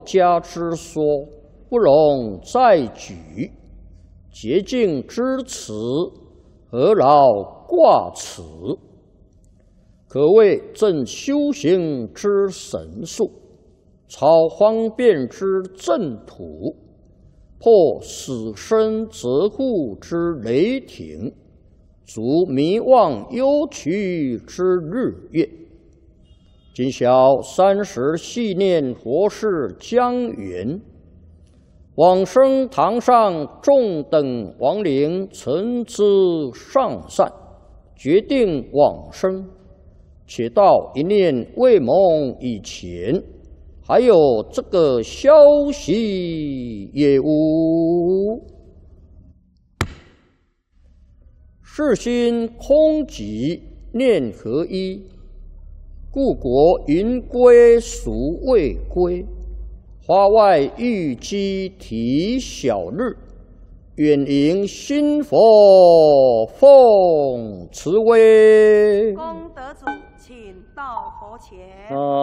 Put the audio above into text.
家之说，不容再举。洁净之词，何劳挂齿？可谓正修行之神术，超方便之正途，破死生责护之雷霆，足迷妄忧屈之日月。今晓30系念佛事将圆，往生堂上众等亡灵曾知上善，决定往生。且到一念未蒙以前，还有这个消息也无。世心空寂，念合一，故国云归孰未归？花外玉鸡啼小日，远迎新佛奉慈威。 功德主，请到佛前。